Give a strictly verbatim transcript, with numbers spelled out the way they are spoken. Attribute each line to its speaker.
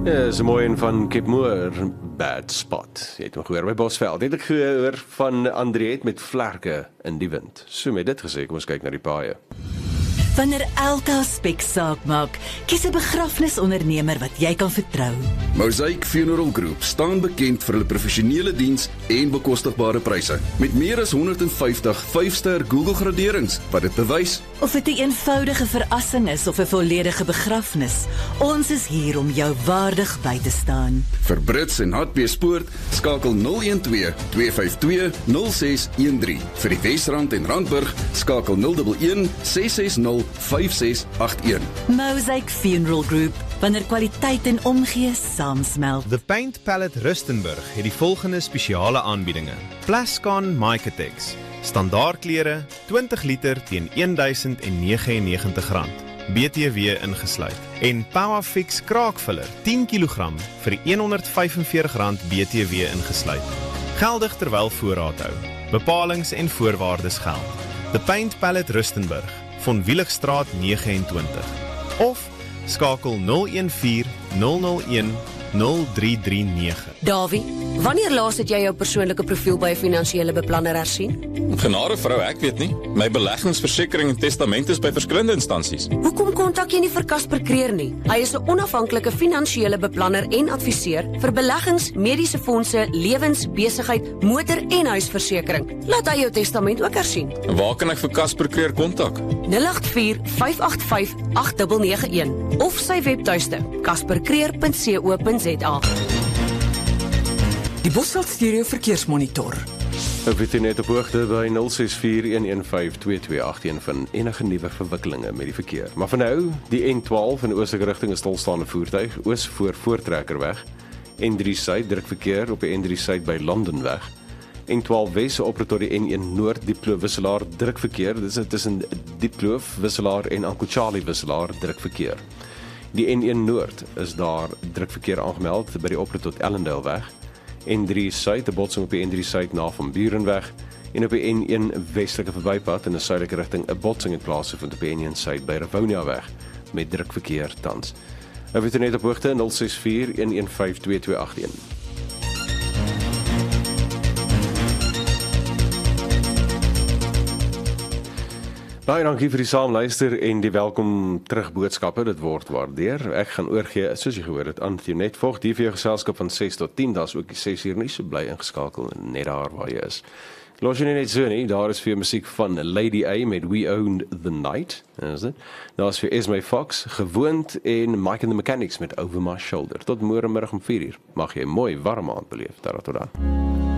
Speaker 1: Ja, is 'n mooi een van Cape Moor, Bad Spot. Jy het nog gehoor by Bosveld. Het ek gehoor van Andriet met vlerke in die wind. So met dit gesê, kom ons kyk na die paaie.
Speaker 2: Wanneer Elka spek saak maak, kies 'n begrafnisondernemer wat jy kan vertrou.
Speaker 3: Mosaic Funeral Group staan bekend vir hulle professionele diens en bekostigbare pryse. Met meer as honderdvyftig vyf-ster Google graderings wat dit bewys.
Speaker 2: Of dit 'n eenvoudige verrassing is of 'n volledige begrafnis, ons is hier om jou waardig by te staan.
Speaker 3: Vir Brits en Hartbeespoort skakel nul een twee twee vyf twee nul ses een drie. Vir die Wesrand en Randburg skakel nul een een ses ses nul vyf ses agt een.
Speaker 2: Mosaic Funeral Group, wanneer kwaliteit en omgee saamsmelt.
Speaker 4: The Paint Palette Rustenburg het die volgende spesiale aanbiedinge. Plascon Micatex, standaardklere twintig liter teen duisend negenennegentig rand, B T W ingesluit. En Powerfix kraakvuller tien kilogram vir honderd vyf en veertig rand B T W ingesluit. Geldig terwyl voorraad hou. Bepalings en voorwaardes geld. The Paint Palette Rustenburg, Von Wieligstraat vyf nege twee. Of skakel nul een vier nul nul een nul drie drie nege.
Speaker 5: Davie, wanneer laas het jy jou persoonlike profiel by 'n finansiële beplanner hersien?
Speaker 6: Genade vrou, ek weet nie. My beleggingsversekering en testament is by verskillende instansies.
Speaker 5: Hoekom kontak jy nie vir Casper Creer nie? Hy is 'n onafhanklike finansiële beplanner en adviseur vir beleggings, mediese fondse, lewens, besigheid, motor en huisversekering. Laat hy jou testament ook hersien.
Speaker 6: En waar kan ek vir Casper Creer kontak?
Speaker 5: nul agt vier vyf agt vyf agt nege nege een of sy webtuiste casper creer punt co punt za.
Speaker 7: Die Bosveld Stereo Verkeersmonitor.
Speaker 1: Ek weet net op hoogte by nul ses vier een een vyf twee twee agt een van enige nuwe verwikkelinge met die verkeer. Maar vir nou, die N twaalf in oostelike rigting is stilstaande voertuig, oos voor Voortrekkerweg. N drie Suid drukverkeer op die N drie Suid by Londenweg. N twaalf Wes op tot die N een Noord Diepkloof wisselaar drukverkeer. Dit is tussen Diepkloof wisselaar en Uncle Charlie wisselaar drukverkeer. Die N een Noord is daar drukverkeer aangemeld by die oprit tot Ellendale weg. N drie Suid, 'n botsing op die N drie Suid na Van Burenweg en op die N een Westelike verbypad in 'n suidelike rigting 'n botsing het plaasgevind op die N een Suid by Rivonia weg met drukverkeer tans. Ek weet net op hoogte nul ses vier een een vyf twee twee agt een. Baie dankie vir die saamluister en die welkom terug boodskappe, dit word waardeer. Ek gaan oorgee, soos jy gehoor het, aan Thionet Vogt, die vir jou geselskap van ses tot tien, daar is ook die ses uur nie, so bly ingeskakel net daar waar jy is. Los jy nie net so nie, daar is vir jou musiek van Lady A met We Owned the Night, is dit? Daar is vir Esme Fox, Gewoond en Mike and the Mechanics met Over My Shoulder. Tot môre middag om vier uur, mag jy 'n mooi warm aand beleef, daar tot dan.